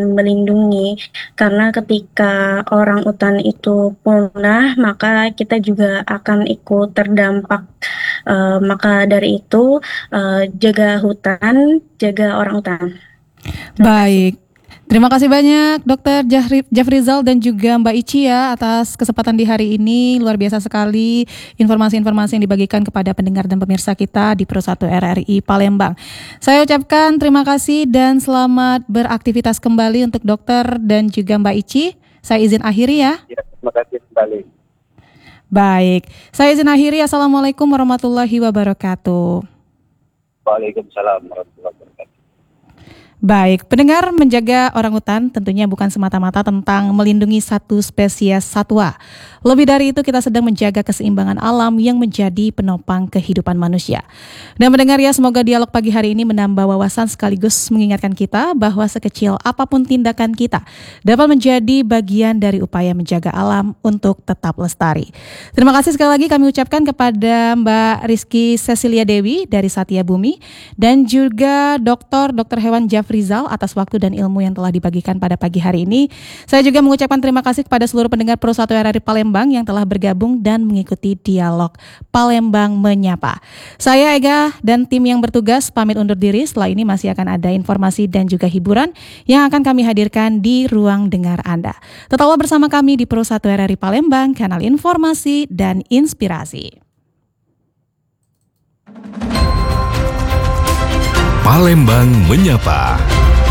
melindungi. Karena ketika orang utan itu punah, maka kita juga akan ikut terdampak. Maka dari itu, jaga hutan, jaga orang utan. Terima kasih. Baik. Terima kasih banyak Dokter Jafrizal dan juga Mbak Ici ya atas kesempatan di hari ini. Luar biasa sekali informasi-informasi yang dibagikan kepada pendengar dan pemirsa kita di Pro 1 RRI Palembang. Saya ucapkan terima kasih dan selamat beraktivitas kembali untuk dokter dan juga Mbak Ici. Saya izin akhiri ya. Ya, terima kasih kembali. Baik, saya izin akhiri. Assalamualaikum warahmatullahi wabarakatuh. Waalaikumsalam warahmatullahi wabarakatuh. Baik, pendengar, menjaga orangutan tentunya bukan semata-mata tentang melindungi satu spesies satwa. Lebih dari itu kita sedang menjaga keseimbangan alam yang menjadi penopang kehidupan manusia. Dan mendengar ya, semoga dialog pagi hari ini menambah wawasan sekaligus mengingatkan kita bahwa sekecil apapun tindakan kita dapat menjadi bagian dari upaya menjaga alam untuk tetap lestari. Terima kasih sekali lagi kami ucapkan kepada Mbak Rizky Cecilia Dewi dari Satya Bumi dan juga Dr. Hewan Jafrizal atas waktu dan ilmu yang telah dibagikan pada pagi hari ini. Saya juga mengucapkan terima kasih kepada seluruh pendengar Pro 1 RRI Palembang yang telah bergabung dan mengikuti dialog Palembang Menyapa. Saya Ega dan tim yang bertugas pamit undur diri. Setelah ini masih akan ada informasi dan juga hiburan yang akan kami hadirkan di ruang dengar Anda. Tetaplah bersama kami di Pro 1 RRI Palembang, kanal informasi dan inspirasi. Palembang Menyapa.